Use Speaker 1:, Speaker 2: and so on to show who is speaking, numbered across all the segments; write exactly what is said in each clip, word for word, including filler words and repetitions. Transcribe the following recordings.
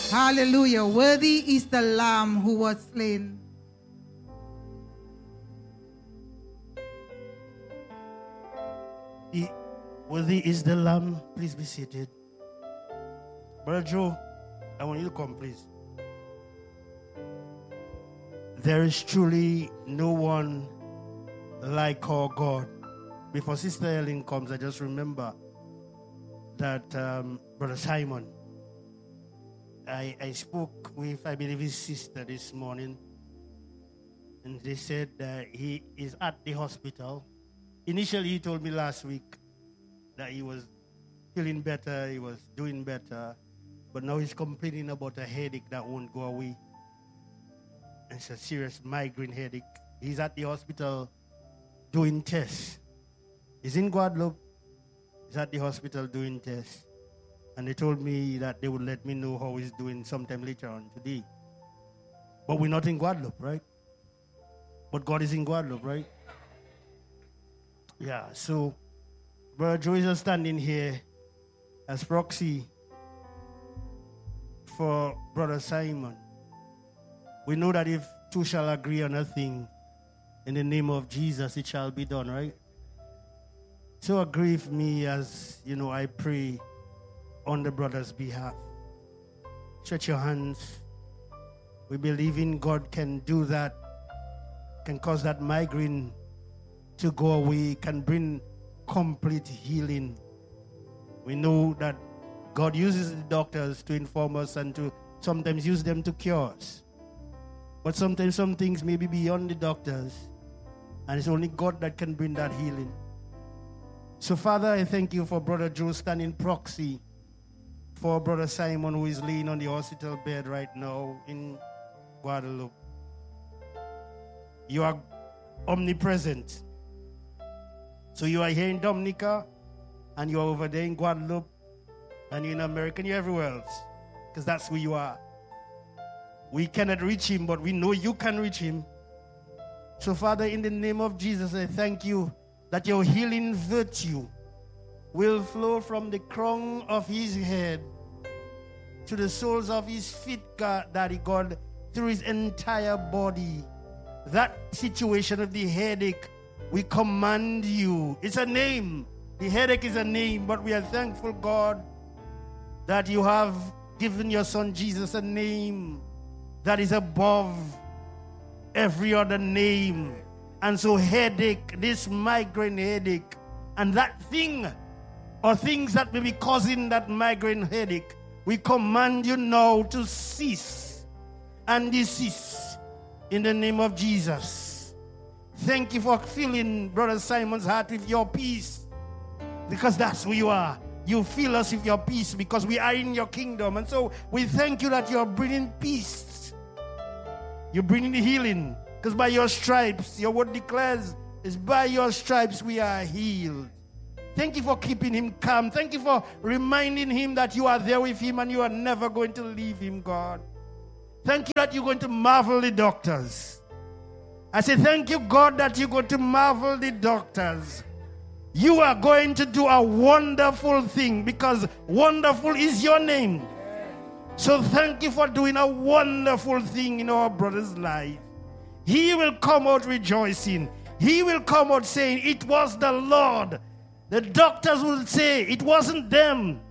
Speaker 1: Hallelujah. Worthy is the Lamb who was slain.
Speaker 2: He, worthy is the Lamb. Please be seated. Brother Joe, I want you to come, please. There is truly no one like our God. Before Sister Ellen comes, I just remember that um, Brother Simon, I, I spoke with, I believe, his sister this morning, and they said that he is at the hospital. Initially, he told me last week that he was feeling better, he was doing better, but now he's complaining about a headache that won't go away. It's a serious migraine headache. He's at the hospital doing tests. He's in Guadeloupe. He's at the hospital doing tests. And they told me that they would let me know how he's doing sometime later on today. But we're not in Guadeloupe, right? But God is in Guadeloupe, right? Yeah, so Brother Joe is standing here as proxy for Brother Simon. We know that if two shall agree on a thing, in the name of Jesus, it shall be done, right? So agree with me as, you know, I pray on the brother's behalf. Stretch your hands. We believe in God can do that, can cause that migraine to go away, can bring complete healing. We know that God uses the doctors to inform us and to sometimes use them to cure us. But sometimes some things may be beyond the doctors, and it's only God that can bring that healing. So, Father, I thank you for Brother Joe standing proxy for Brother Simon, who is laying on the hospital bed right now in Guadeloupe. You are omnipresent. So you are here in Dominica, and you are over there in Guadeloupe, and you're in America, and you're everywhere else, because that's who you are. We cannot reach him, but we know you can reach him. So, Father, in the name of Jesus, I thank you that your healing virtue will flow from the crown of his head to the soles of his feet, God, Daddy God, through his entire body. That situation of the headache, we command you. It's a name. The headache is a name, but we are thankful, God, that you have given your son Jesus a name that is above every other name. And so headache, this migraine headache, and that thing or things that may be causing that migraine headache, we command you now to cease and desist in the name of Jesus. Thank you for filling Brother Simon's heart with your peace, because that's who you are. You fill us with your peace because we are in your kingdom. And so we thank you that you're bringing peace. You're bringing healing, because by your stripes, your word declares, is by your stripes we are healed. Thank you for keeping him calm. Thank you for reminding him that you are there with him and you are never going to leave him, God. Thank you that you're going to marvel the doctors. I say thank you, God, that you're going to marvel the doctors. You are going to do a wonderful thing, because wonderful is your name. So thank you for doing a wonderful thing in our brother's life. He will come out rejoicing. He will come out saying, it was the Lord. The doctors will say, it wasn't them.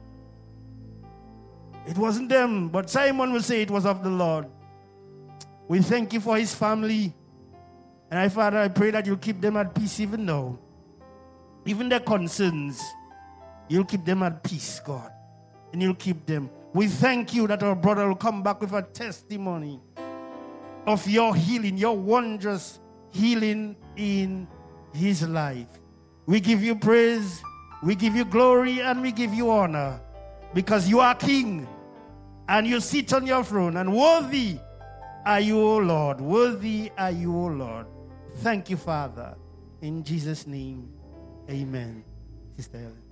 Speaker 2: It wasn't them. But Simon will say, it was of the Lord. We thank you for his family. And I, Father, I pray that you'll keep them at peace even now. Even their concerns, you'll keep them at peace, God. And you'll keep them. We thank you that our brother will come back with a testimony of your healing, your wondrous healing in his life. We give you praise, we give you glory, and we give you honor, because you are King, and you sit on your throne, and worthy are you, O Lord. Worthy are you, O Lord. Thank you, Father. In Jesus' name, amen. Sister Ellen.